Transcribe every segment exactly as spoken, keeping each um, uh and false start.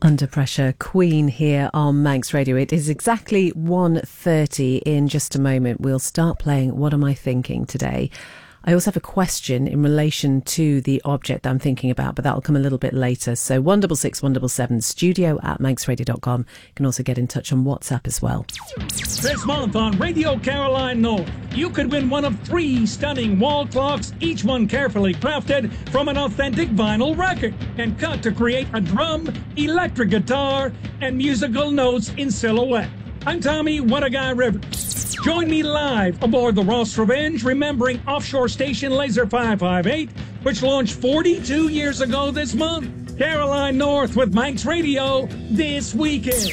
Under Pressure, Queen here on Manx Radio. It is exactly one thirty. In just a moment, we'll start playing What Am I Thinking today. I also have a question in relation to the object that I'm thinking about, but that'll come a little bit later. So one six six, one seven seven, studio at manx radio dot com. You can also get in touch on WhatsApp as well. This month on Radio Caroline North, you could win one of three stunning wall clocks, each one carefully crafted from an authentic vinyl record and cut to create a drum, electric guitar, and musical notes in silhouette. I'm Tommy What-A-Guy Rivers. Join me live aboard the Ross Revenge, remembering offshore station Laser five five eight, which launched forty-two years ago this month. Caroline North with Manx Radio this weekend.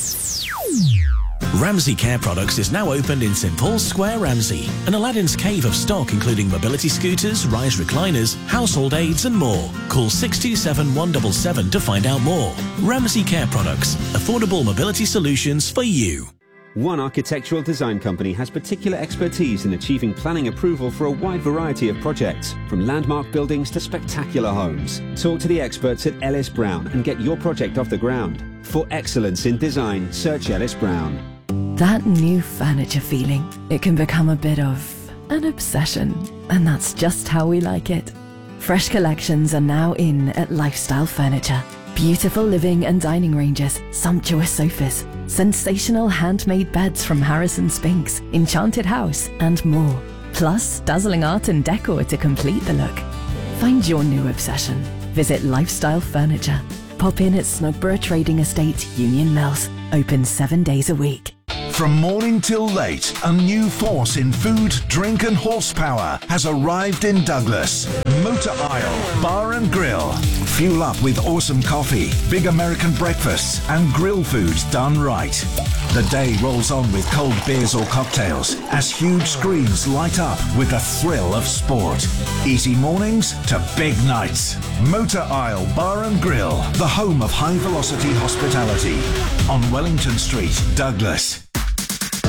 Ramsey Care Products is now opened in St Paul's Square, Ramsey. An Aladdin's cave of stock including mobility scooters, rise recliners, household aids and more. Call six two seven, one seven seven to find out more. Ramsey Care Products. Affordable mobility solutions for you. One architectural design company has particular expertise in achieving planning approval for a wide variety of projects, from landmark buildings to spectacular homes. Talk to the experts at Ellis Brown and get your project off the ground. For excellence in design, search Ellis Brown. That new furniture feeling, it can become a bit of an obsession, and that's just how we like it. Fresh collections are now in at Lifestyle Furniture. Beautiful living and dining ranges, sumptuous sofas, sensational handmade beds from Harrison Spinks, Enchanted House, and more. Plus, dazzling art and decor to complete the look. Find your new obsession. Visit Lifestyle Furniture. Pop in at Snugborough Trading Estate, Union Mills. Open seven days a week. From morning till late, a new force in food, drink and horsepower has arrived in Douglas. Motor Isle Bar and Grill. Fuel up with awesome coffee, big American breakfasts and grill foods done right. The day rolls on with cold beers or cocktails as huge screens light up with the thrill of sport. Easy mornings to big nights. Motor Isle Bar and Grill, the home of high velocity hospitality on Wellington Street, Douglas.